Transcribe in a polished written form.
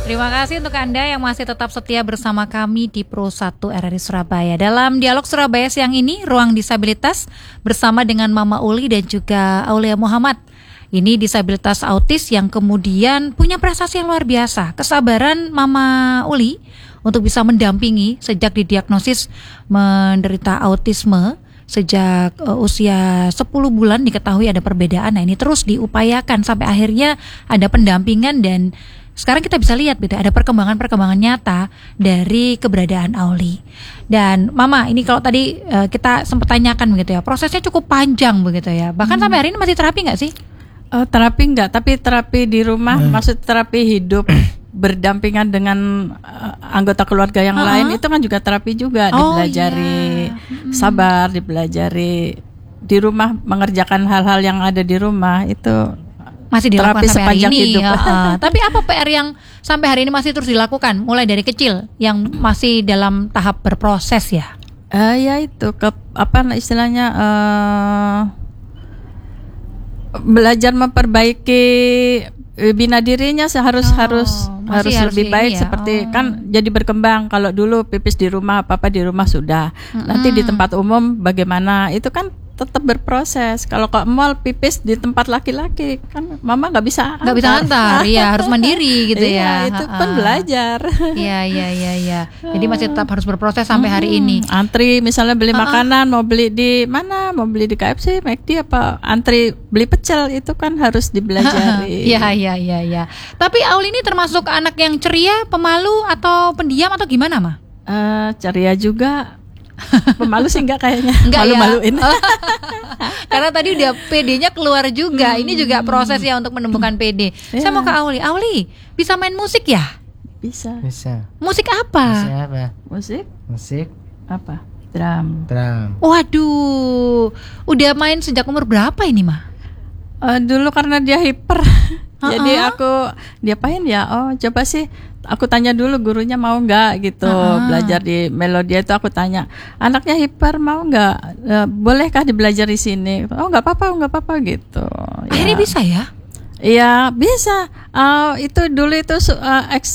Terima kasih untuk Anda yang masih tetap setia bersama kami di Pro 1 RRI Surabaya. Dalam Dialog Surabaya siang ini, Ruang Disabilitas bersama dengan Mama Uli dan juga Aulia Muhammad. Ini disabilitas autis yang kemudian punya prestasi yang luar biasa. Kesabaran Mama Uli untuk bisa mendampingi sejak didiagnosis menderita autisme. Sejak usia 10 bulan diketahui ada perbedaan. Nah, ini terus diupayakan sampai akhirnya ada pendampingan dan sekarang kita bisa lihat gitu ada perkembangan nyata dari keberadaan Auli. Dan Mama, ini kalau tadi kita sempat tanyakan begitu ya, prosesnya cukup panjang begitu ya. Bahkan sampai hari ini masih terapi nggak sih? Terapi enggak, tapi terapi di rumah, maksud terapi hidup berdampingan dengan anggota keluarga yang lain itu kan juga terapi juga, dipelajari sabar, dipelajari di rumah mengerjakan hal-hal yang ada di rumah itu masih dilakukan terapi sampai hari sepanjang ini. hidup. Tapi apa PR yang sampai hari ini masih terus dilakukan mulai dari kecil yang masih dalam tahap berproses ya? Ya itu istilahnya belajar memperbaiki bina dirinya harus lebih baik ya? Seperti kan jadi berkembang. Kalau dulu pipis di rumah, papa di rumah sudah. Nanti di tempat umum bagaimana? Itu kan tetap berproses. Kalau ke mall pipis di tempat laki-laki kan mama nggak bisa antar, ya harus mandiri gitu ya. Itu pun belajar. Iya. Jadi masih tetap harus berproses sampai hari ini. Antri misalnya beli makanan, mau beli di mana? Mau beli di KFC, McD apa antri beli pecel, itu kan harus dipelajari. Iya. Tapi Auli ini termasuk anak yang ceria, pemalu atau pendiam atau gimana, Ma? Ceria juga. Pemalu sih enggak kayaknya. Malu-maluin. Karena tadi udah PD-nya keluar juga. Ini juga proses ya untuk menemukan PD. Saya mau ke Auli. Auli, bisa main musik ya? Bisa. Musik apa? Musik apa? Drum. Waduh. Udah main sejak umur berapa ini, Ma? Dulu karena dia hiper. Jadi aku diapain ya? Coba sih aku tanya dulu gurunya mau nggak gitu. Belajar di Melodia itu aku tanya, anaknya hiper mau nggak? Bolehkah dibelajar di sini? Nggak apa-apa gitu. Akhirnya bisa ya? Iya bisa. Itu dulu itu